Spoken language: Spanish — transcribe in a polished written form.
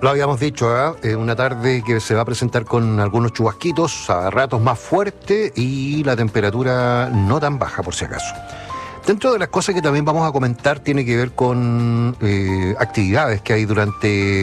Lo habíamos dicho, una tarde que se va a presentar con algunos chubasquitos, a ratos más fuerte y la temperatura no tan baja por si acaso. Dentro de las cosas que también vamos a comentar tiene que ver con actividades que hay durante